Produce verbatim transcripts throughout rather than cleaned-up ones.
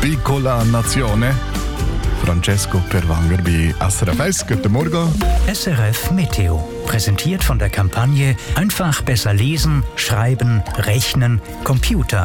Piccola Nazione. Francesco Perwanger bei S R F eins. Guten Morgen. S R F Meteo. Präsentiert von der Kampagne Einfach besser lesen, schreiben, rechnen, Computer.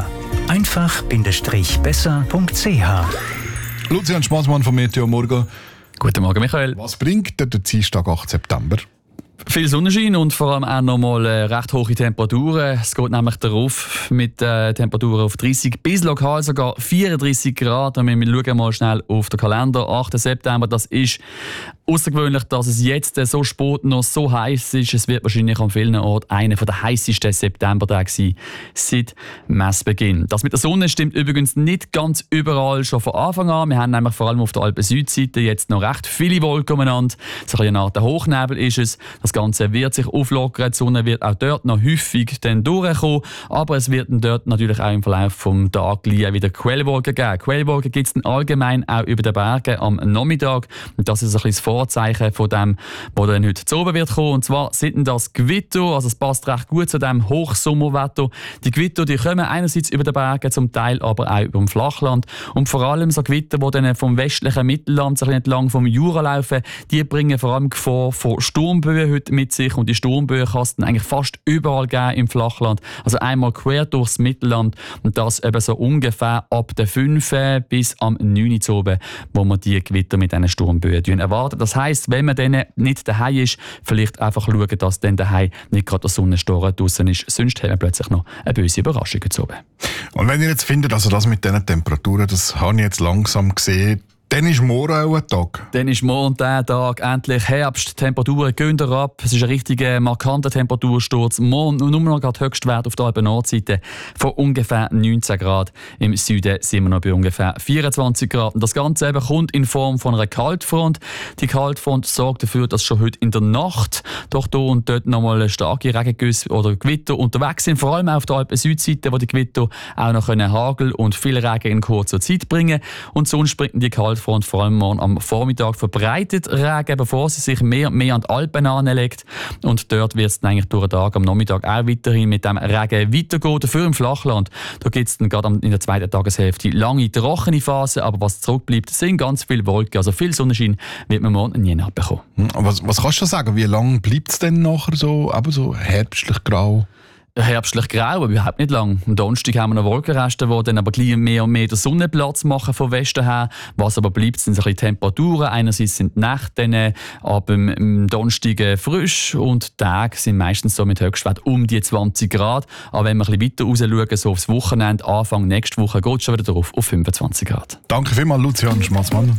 einfach-besser punkt c h. Lucian Schmaßmann von Meteo Morgen. Guten Morgen, Michael. Was bringt der Dienstag, achten September? Viel Sonnenschein und vor allem auch noch mal äh, recht hohe Temperaturen. Es geht nämlich darauf mit äh, Temperaturen auf dreißig bis lokal sogar vierunddreißig Grad. Und wir schauen mal schnell auf den Kalender. achten September, das ist außergewöhnlich, dass es jetzt so spät noch so heiß ist. Es wird wahrscheinlich an vielen Orten einer der heißesten Septembertage sein seit Messbeginn. Das mit der Sonne stimmt übrigens nicht ganz überall schon von Anfang an. Wir haben nämlich vor allem auf der Alpen-Südseite jetzt noch recht viele Wolken umeinander. So eine Art Hochnebel ist es. Das Ganze wird sich auflockern. Die Sonne wird auch dort noch häufig dann durchkommen. Aber es wird dann dort natürlich auch im Verlauf des Tages wieder Quellwolken geben. Quellwolken gibt es dann allgemein auch über den Bergen am Nachmittag. Und das ist ein bisschen das Vorzeichen von dem, was dann heute zu oben wird kommen. Und zwar sind das Gewitter. Also es passt recht gut zu dem Hochsommerwetter. Die Gewitter, die kommen einerseits über den Bergen, zum Teil aber auch über dem Flachland. Und vor allem so Gewitter, die dann vom westlichen Mittelland so entlang vom Jura laufen, die bringen vor allem Gefahr von Sturmböen heute mit sich. Und die Sturmböen kann es dann eigentlich fast überall geben im Flachland. Also einmal quer durchs Mittelland. Und das eben so ungefähr ab der fünf bis am neun zu oben, wo man die Gewitter mit diesen Sturmböen erwarten. Das heisst, wenn man dann nicht daheim ist, vielleicht einfach schauen, dass dann daheim nicht gerade der Sonnensturm draussen ist. Sonst haben wir plötzlich noch eine böse Überraschung zu oben. Und wenn ihr jetzt findet, also das mit diesen Temperaturen, das habe ich jetzt langsam gesehen, dann ist morgen auch ein Tag. Dann ist morgen der Tag endlich Herbst. Die Temperaturen gehen ab. Es ist ein richtiger markanter Temperatursturz. Morgen nur noch gerade Höchstwert auf der Alpen-Nordseite von ungefähr neunzehn Grad. Im Süden sind wir noch bei ungefähr vierundzwanzig Grad. Und das Ganze eben kommt in Form von einer Kaltfront. Die Kaltfront sorgt dafür, dass schon heute in der Nacht doch hier und dort nochmal starke Regengüsse oder Gewitter unterwegs sind. Vor allem auf der Alpen-Südseite, wo die Gewitter auch noch Hagel und viel Regen in kurzer Zeit bringen. Und sonst bringt die Kaltfront vor allem morgen am Vormittag verbreitet Regen, bevor sie sich mehr und mehr an die Alpen anlegt. Und dort wird es dann eigentlich durch den Tag am Nachmittag auch weiterhin mit dem Regen weitergehen. Dafür im Flachland, da gibt es dann gerade in der zweiten Tageshälfte lange trockene Phasen, aber was zurückbleibt, sind ganz viele Wolken. Also viel Sonnenschein wird man morgen nie nachbekommen. Was, was kannst du sagen, wie lange bleibt es denn nachher so, aber so herbstlich grau? Herbstlich grau, aber überhaupt nicht lang. Am Donnerstag haben wir noch Wolkenreste, die dann aber gleich mehr und mehr den Sonnenplatz machen vom Westen her. Was aber bleibt, sind so ein bisschen Temperaturen. Einerseits sind die Nächte dann ab dem Donnerstag frisch und die Tage sind meistens so mit Höchstwert um die zwanzig Grad. Aber wenn wir ein bisschen weiter raus schauen, so aufs Wochenende, Anfang nächste Woche, geht es schon wieder drauf auf fünfundzwanzig Grad. Danke vielmals, Lucian Schmatzmann.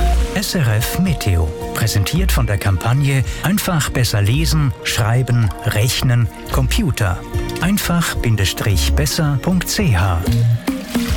S R F Meteo. Präsentiert von der Kampagne Einfach besser lesen, schreiben, rechnen, Computer. einfach-besser punkt c h.